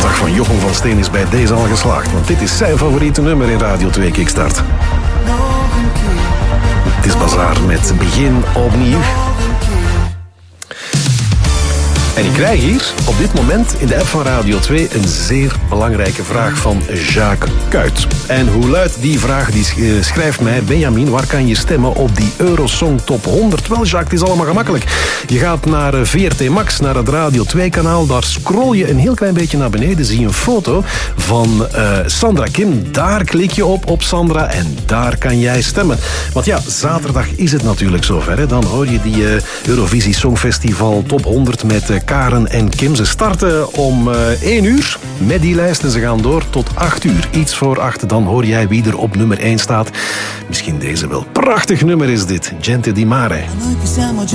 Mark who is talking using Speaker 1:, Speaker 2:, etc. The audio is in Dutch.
Speaker 1: verslag van Jochem van Steen is bij deze al geslaagd. Want dit is zijn favoriete nummer in Radio 2 Kickstart. Het is Bazaar met Begin opnieuw. En ik krijg hier op dit moment in de app van Radio 2 een zeer belangrijke vraag van Jacques Kuit. En hoe luidt die vraag? Die schrijft mij: Benjamin, waar kan je stemmen op die Eurosong Top 100? Wel, Jacques, het is allemaal gemakkelijk. Je gaat naar VRT Max, naar het Radio 2-kanaal. Daar scroll je een heel klein beetje naar beneden. Zie je een foto van Sandra Kim. Daar klik je op Sandra en daar kan jij stemmen. Want ja, zaterdag is het natuurlijk zover. Hè? Dan hoor je die Eurovisie Songfestival Top 100 met Karen en Kim. Ze starten om 1 uur met die lijst en ze gaan door tot 8 uur. Iets voor 8, dan hoor jij wie er op nummer 1 staat. Misschien deze wel. Prachtig nummer is dit. Gente di Mare.